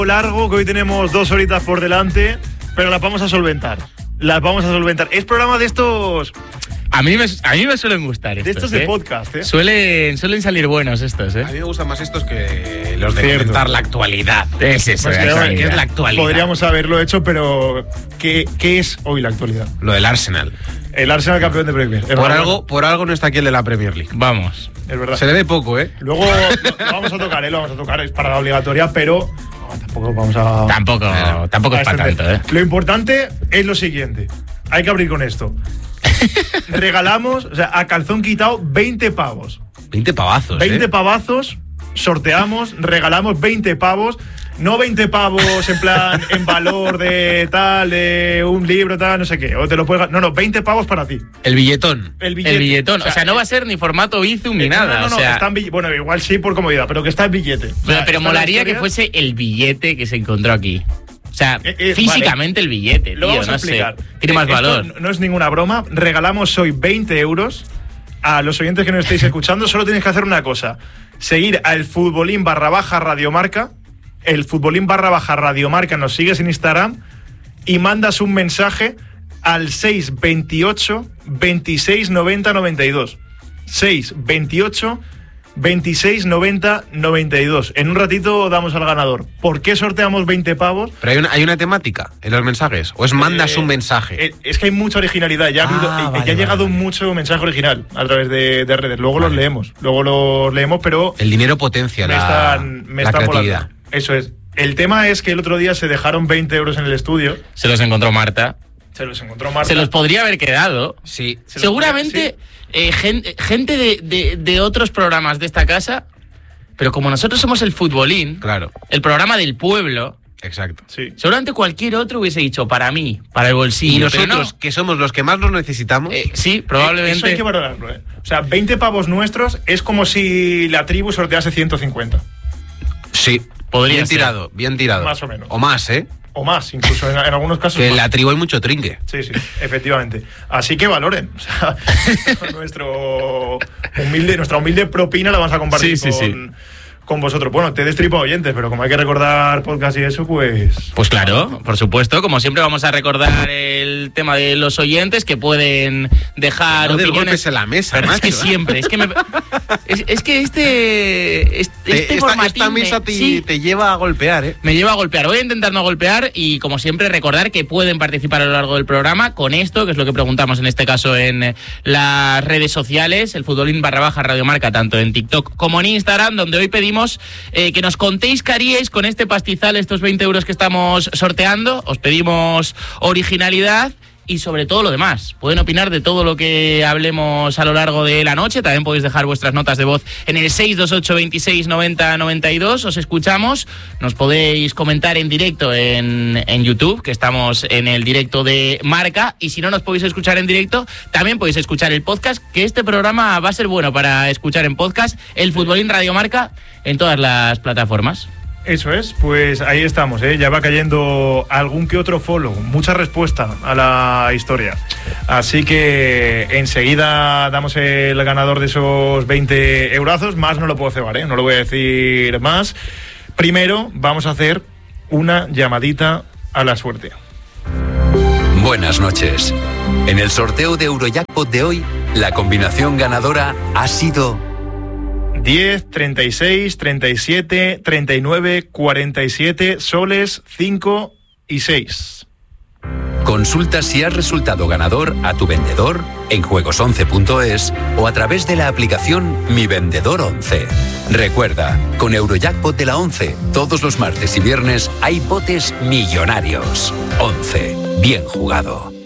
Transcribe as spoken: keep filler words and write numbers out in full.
Largo, que hoy tenemos dos horitas por delante, pero las vamos a solventar. Las vamos a solventar. Es programa de estos... A mí me, a mí me suelen gustar estos, de estos ¿eh? de podcast, ¿eh? Suelen, suelen salir buenos estos, ¿eh? A mí me gustan más estos que los de Cierto. comentar la actualidad. Es eso, Pues la claro, actualidad. ¿Qué es la actualidad? Podríamos haberlo hecho, pero ¿qué, qué es hoy la actualidad? Lo del Arsenal. El Arsenal campeón de Premier. Es Por verdad. algo, por algo no está aquí el de la Premier League. Vamos. Es verdad. Se le ve poco, ¿eh? Luego lo, lo vamos a tocar, ¿eh? Lo vamos a tocar. Es para la obligatoria, pero no, tampoco vamos a... Tampoco, Claro. tampoco es a para extender. tanto, ¿eh? Lo importante es lo siguiente. Hay que abrir con esto. Regalamos, o sea, a calzón quitado, veinte pavos. veinte pavazos, veinte ¿eh? pavazos, sorteamos, regalamos veinte pavos. No veinte pavos en plan, en valor de tal, de un libro, tal, no sé qué. O te lo puedes... No, no, veinte pavos para ti. El billetón. El billete. El billetón. O sea, no va a ser ni formato Bizum ni Eh, nada. No, no, no, o sea, está en bill- bueno, igual sí por comodidad, pero que está en billete. O pero, sea, pero está en molaría la que historia. fuese el billete que se encontró aquí. O sea, Eh, eh, físicamente vale. el billete, Lo tío, vamos a no explicar. sé. Tiene más Eh, esto valor. no- No es ninguna broma. Regalamos hoy veinte euros a los oyentes que nos estéis escuchando. Solo tienes que hacer una cosa: seguir al futbolín barra baja radiomarca. El futbolín barra baja radiomarca, nos sigues en Instagram y mandas un mensaje al seis veintiocho veintiséis noventa noventa y dos. seis veintiocho veintiséis noventa noventa y dos. En un ratito damos al ganador. ¿Por qué sorteamos veinte pavos? Pero hay una, hay una temática en los mensajes. ¿O es mandas Eh, un mensaje? eh, es que hay mucha originalidad. Ya ha, habido- Ah, eh, vale, ya ha vale, llegado vale. mucho mensaje original a través de, de redes. Luego los Vale. leemos. Luego los leemos, pero El dinero potencia me la, están, me la están creatividad. volando. Eso es. El tema es que el otro día se dejaron veinte euros en el estudio. Se los encontró Marta. Se los encontró Marta. Se los podría haber quedado. Sí. Se los Seguramente eh, gen- gente de, de- de otros programas de esta casa, pero como nosotros somos el futbolín, Claro, el programa del pueblo, exacto. Sí. seguramente cualquier otro hubiese dicho para mí, para el bolsillo. Y pero nosotros, no. que somos los que más nos necesitamos, Eh, sí, Eso probablemente. hay que valorarlo, ¿eh? O sea, veinte pavos nuestros es como si la tribu sortease ciento cincuenta. sí. podría bien ser. tirado, bien tirado. Más o menos. O más, ¿eh? O más, incluso en, en algunos casos. Que en más. la tribu hay mucho trinque. Sí, sí, efectivamente. Así que valoren. O sea, nuestro humilde, nuestra humilde propina la vamos a compartir Sí, sí, con, con vosotros. Bueno, te destripo oyentes, pero como hay que recordar podcast y eso, pues... Pues claro, por supuesto. Como siempre vamos a recordar el tema de los oyentes que pueden dejar No des opiniones. golpes en la mesa, Pero es que macho. siempre, es que me, es, es que este este, Te- este esta, formatín esta me- mesa te, sí, te lleva a golpear, ¿eh? me lleva a golpear. Voy a intentar no golpear y, como siempre, recordar que pueden participar a lo largo del programa con esto, que es lo que preguntamos en este caso en eh, las redes sociales, el futbolín barra baja radiomarca, tanto en TikTok como en Instagram, donde hoy pedimos eh, que nos contéis qué haríais con este pastizal, estos veinte euros que estamos sorteando. Os pedimos originalidad y sobre todo lo demás. Pueden opinar de todo lo que hablemos a lo largo de la noche. También podéis dejar vuestras notas de voz en el seis dos ocho veintiséis noventa noventa y dos. Os escuchamos. Nos podéis comentar en directo en, en YouTube, que estamos en el directo de Marca. Y si no nos podéis escuchar en directo, también podéis escuchar el podcast, que este programa va a ser bueno para escuchar en podcast. El Futbolín Radio Marca en todas las plataformas. Eso es, pues ahí estamos, ¿eh? Ya va cayendo algún que otro follow, mucha respuesta a la historia. Así que enseguida damos el ganador de esos veinte eurazos, más no lo puedo cebar, ¿eh? No lo voy a decir más. Primero vamos a hacer una llamadita a la suerte. Buenas noches. En el sorteo de Eurojackpot de hoy, la combinación ganadora ha sido diez, treinta y seis, treinta y siete, treinta y nueve, cuarenta y siete, soles, cinco y seis. Consulta si has resultado ganador a tu vendedor en juegos once punto es o a través de la aplicación Mi Vendedor once. Recuerda, con Eurojackpot de la once, todos los martes y viernes hay botes millonarios. once. Bien jugado.